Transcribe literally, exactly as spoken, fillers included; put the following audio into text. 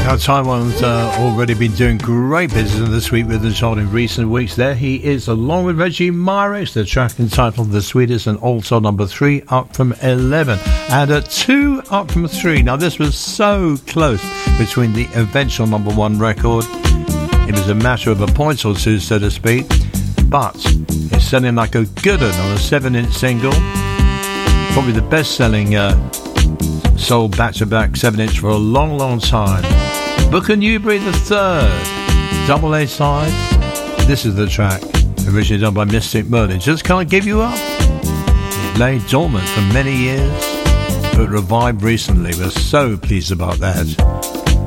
Now, Taiwan's uh, already been doing great business this week with the chart in recent weeks. There he is, along with Reggie Myrex, the track entitled The Sweetest, and also number three, up from eleven. And at two, up from three. Now, this was so close between the eventual number one record. It was a matter of a point or two, so to speak. But it's selling like a good one on a seven-inch single. Probably the best-selling uh, sold back-to-back seven-inch for a long, long time. Booker Newberry the third, double A side. This is the track, originally done by Mystic Merlin. Just Can't Give You Up. It lay dormant for many years, but revived recently. We're so pleased about that.